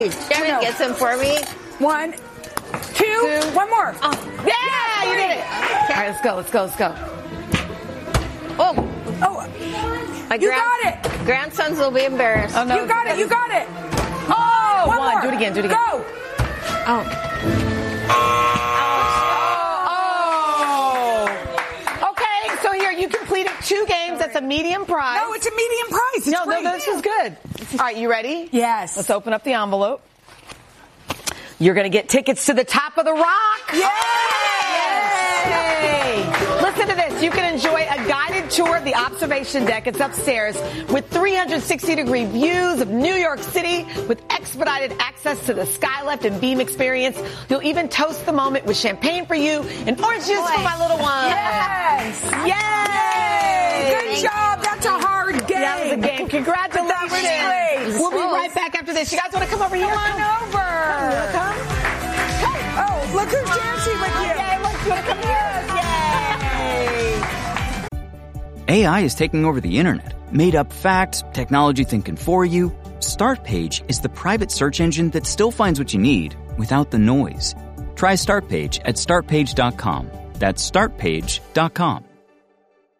Shannon gets them for me. 1, 2, one more. Oh. Yeah, you did it. All right, let's go. Oh, you got it. Grandsons will be embarrassed. Oh, no, you got it. Oh, one more. Do it again. Go. Oh. Okay, so here, you completed 2 games. That's a medium prize. No, it's a medium prize. It's great. No, this is good. All right, you ready? Yes. Let's open up the envelope. You're going to get tickets to the Top of the Rock. Yay! Listen to this. You can enjoy a guided tour of the observation deck. It's upstairs with 360-degree views of New York City with expedited access to the Skylift and Beam experience. You'll even toast the moment with champagne for you and orange juice for my little one. Yes. Yay! Good job. That's a hard game. That was a game. Congratulations. That was great. We'll be right back after this. You guys want to come over here? Come on over. Come. Oh, look who's dancing with you. Okay, look, you want to come here? Yay! AI is taking over the internet. Made up facts, technology thinking for you. Startpage is the private search engine that still finds what you need without the noise. Try Startpage at startpage.com. That's startpage.com.